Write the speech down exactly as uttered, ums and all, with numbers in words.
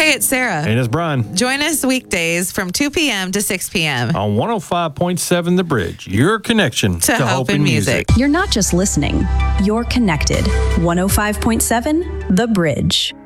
Hey, it's Sarah. And it's Brian. Join us weekdays from two p.m. to six p.m. on one oh five point seven The Bridge, your connection to, to hope and music. You're not just listening, you're connected. one oh five point seven The Bridge.